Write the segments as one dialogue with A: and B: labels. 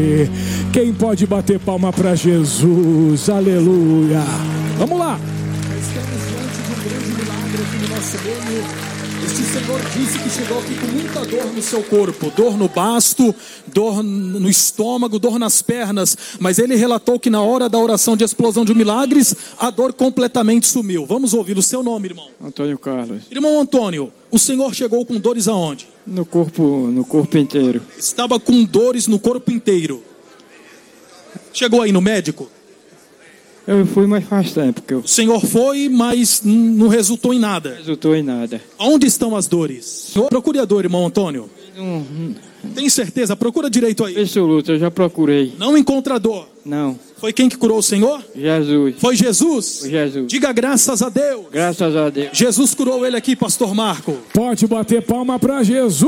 A: Quem pode bater palma para Jesus? Aleluia. Vamos lá.
B: Estamos diante de um grande milagre aqui no nosso meio. Este Senhor disse que chegou aqui com muita dor no seu corpo, dor no basto, dor no estômago, dor nas pernas, mas ele relatou que na hora da oração de explosão de milagres, a dor completamente sumiu. Vamos ouvir o seu nome, irmão.
C: Antônio Carlos.
B: Irmão Antônio, o Senhor chegou com dores aonde?
C: No corpo inteiro.
B: Estava com dores no corpo inteiro. Chegou aí no médico?
C: Eu fui, mas faz tempo que eu...
B: O Senhor foi, mas não resultou em nada.
C: Resultou em nada.
B: Onde estão as dores? Procure a dor, irmão Antônio. Tem certeza? Procura direito aí.
C: Absoluto, eu já procurei.
B: Não encontra dor.
C: Não.
B: Foi quem que curou o Senhor?
C: Jesus.
B: Foi Jesus?
C: Foi Jesus.
B: Diga graças a Deus.
C: Graças a Deus.
B: Jesus curou ele aqui, pastor Marco.
A: Pode bater palma para Jesus.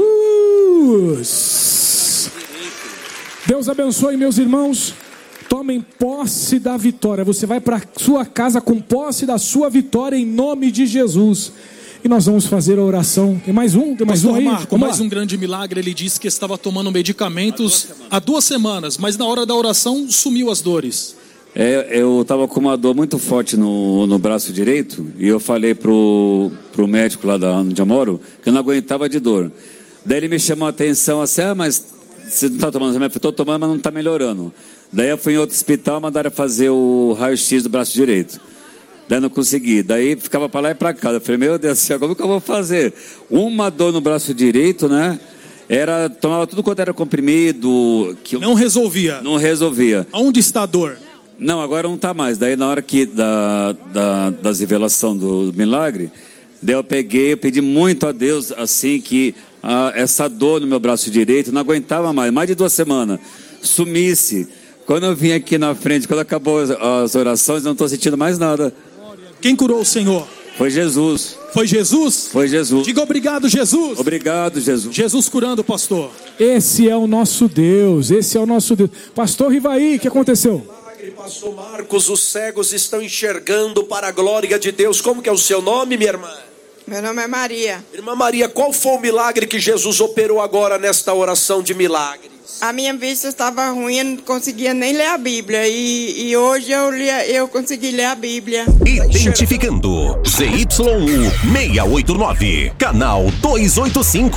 A: Deus abençoe, meus irmãos. Tomem posse da vitória. Você vai para sua casa com posse da sua vitória em nome de Jesus. E nós vamos fazer a oração. Tem mais um? Tem mais
B: pastor
A: um aí?
B: Marco, mais um grande milagre. Ele disse que estava tomando medicamentos há 2 semanas, mas na hora da oração sumiu as dores.
D: Eu estava com uma dor muito forte no braço direito e eu falei pro médico lá onde eu moro que eu não aguentava de dor. Daí ele me chamou a atenção assim, mas você não está tomando remédio? Eu estou tomando, mas não está melhorando. Daí eu fui em outro hospital, mandaram fazer o raio-x do braço direito. Daí não consegui. Daí ficava para lá e para cá. Eu falei, meu Deus do céu, como que eu vou fazer? Uma dor no braço direito, né? Tomava tudo quanto era comprimido.
B: Não resolvia?
D: Não resolvia.
B: Onde está a dor?
D: Não, agora não está mais. Daí na hora das revelação do milagre, daí eu pedi muito a Deus, assim, que essa dor no meu braço direito, não aguentava mais de 2 semanas, sumisse. Quando eu vim aqui na frente, quando acabou as orações, eu não estou sentindo mais nada.
B: Quem curou o Senhor?
D: Foi Jesus.
B: Foi Jesus?
D: Foi Jesus.
B: Diga obrigado, Jesus.
D: Obrigado, Jesus.
B: Jesus curando, pastor.
A: Esse é o nosso Deus. Esse é o nosso Deus. Pastor Rivaí, o que aconteceu?
E: Pastor Marcos, os cegos estão enxergando para a glória de Deus. Como que é o seu nome, minha irmã?
F: Meu nome é Maria.
E: Irmã Maria, qual foi o milagre que Jesus operou agora nesta oração de milagres?
F: A minha vista estava ruim, eu não conseguia nem ler a Bíblia. E hoje eu consegui ler a Bíblia.
G: Identificando ZYU 689, canal 285,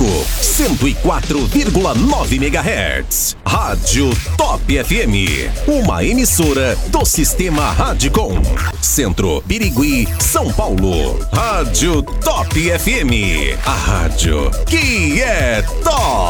G: 104,9 MHz. Rádio Top FM, uma emissora do Sistema Radicom. Centro, Birigui, São Paulo. Rádio Top FM, a rádio que é top.